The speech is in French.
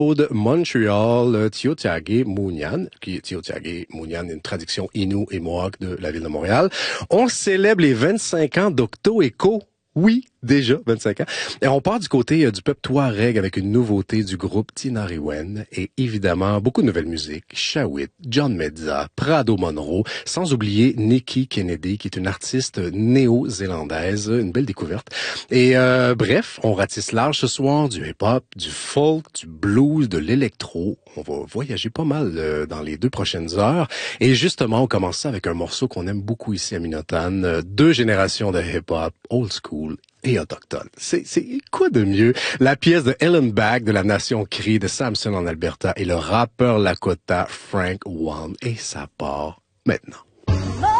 de Montréal, Tiohtià:ke Mounian, qui est Tiohtià:ke Mounian, une traduction Innu et Mohawk de la ville de Montréal. On célèbre les 25 ans d'Octo Echo. Oui, déjà 25 ans. Et on part du côté du peuple Touareg avec une nouveauté du groupe Tinariwen et évidemment beaucoup de nouvelles musiques. Shawit, John Medza, Prado Monroe, sans oublier Nikki Kennedy qui est une artiste néo-zélandaise, une belle découverte. Et bref, on ratisse large ce soir, du hip-hop, du folk, du blues, de l'électro. On va voyager pas mal dans les 2 prochaines heures. Et justement, on commence ça avec un morceau qu'on aime beaucoup ici à Minotane. 2 générations de hip-hop, old school et autochtone. C'est quoi de mieux? La pièce de Ellen Bag de la Nation Cree de Samson en Alberta et le rappeur Lakota Frank One. Et ça part maintenant.